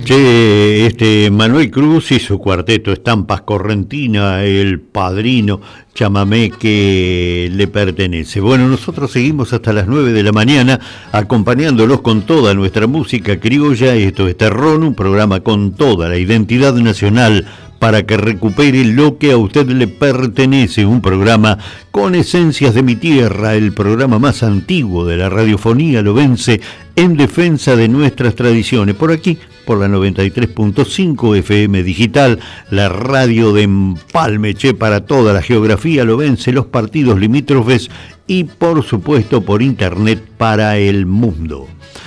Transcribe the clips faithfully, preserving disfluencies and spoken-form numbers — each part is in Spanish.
Che, este Manuel Cruz y su cuarteto Estampas Correntina, El Padrino, chamamé que le pertenece. Bueno, nosotros seguimos hasta las nueve de la mañana acompañándolos con toda nuestra música criolla. Esto es Terrón, un programa con toda la identidad nacional para que recupere lo que a usted le pertenece, un programa con esencias de mi tierra, el programa más antiguo de la radiofonía lobense en defensa de nuestras tradiciones. Por aquí, por la noventa y tres punto cinco F M Digital, la radio de Empalme, che, para toda la geografía lobense, los partidos limítrofes y por supuesto por internet para el mundo.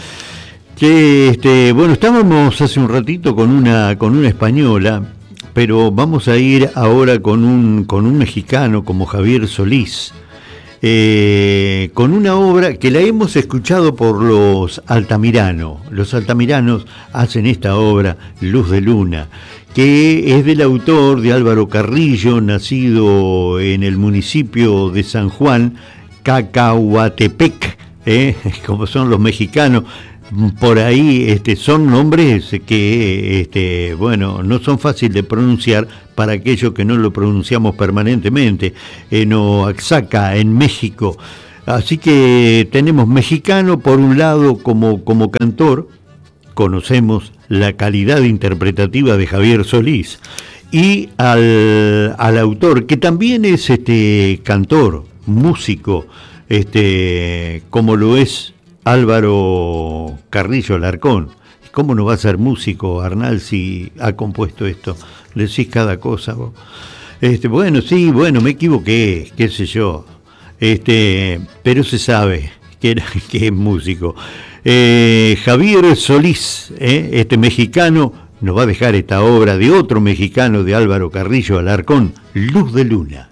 Che, este, bueno, estábamos hace un ratito con una, con una española, pero vamos a ir ahora con un, con un mexicano como Javier Solís, eh, con una obra que la hemos escuchado por los Altamirano. Los Altamiranos hacen esta obra, Luz de Luna, que es del autor de Álvaro Carrillo, nacido en el municipio de San Juan, Cacahuatepec, eh, como son los mexicanos. Por ahí este, son nombres que, este, bueno, no son fáciles de pronunciar para aquellos que no lo pronunciamos permanentemente. En Oaxaca, en México. Así que tenemos mexicano por un lado como, como cantor, conocemos la calidad interpretativa de Javier Solís, y al, al autor, que también es este, cantor, músico, este, como lo es Álvaro Carrillo Alarcón. ¿Cómo no va a ser músico, Arnal, si ha compuesto esto? Le decís cada cosa vos. Este, bueno, sí, bueno, me equivoqué, qué sé yo. Este, pero se sabe que, era, que es músico. Eh, Javier Solís, eh, este mexicano, nos va a dejar esta obra de otro mexicano, de Álvaro Carrillo Alarcón, Luz de Luna.